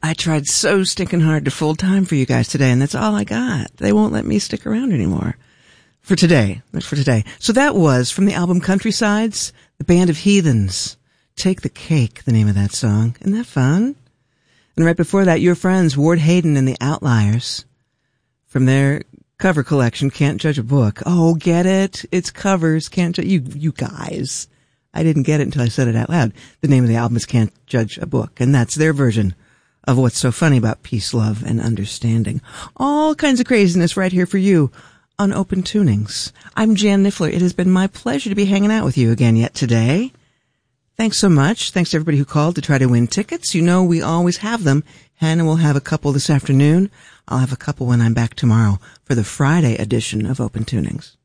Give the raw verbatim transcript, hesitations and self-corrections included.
I tried so stinking hard to full time for you guys today, and that's all I got. They won't let me stick around anymore. For today. For today. So that was from the album Countrysides, the Band of Heathens. Take the Cake, the name of that song. Isn't that fun? And right before that, your friends, Ward Hayden and the Outliers, from their cover collection, Can't Judge a Book. Oh, get it? It's covers. Can't judge. You, you guys. I didn't get it until I said it out loud. The name of the album is Can't Judge a Book, and that's their version of what's so funny about peace, love, and understanding. All kinds of craziness right here for you on Open Tunings. I'm Jan Niffler. It has been my pleasure to be hanging out with you again yet today. Thanks so much. Thanks to everybody who called to try to win tickets. You know we always have them. Hannah will have a couple this afternoon. I'll have a couple when I'm back tomorrow for the Friday edition of Open Tunings.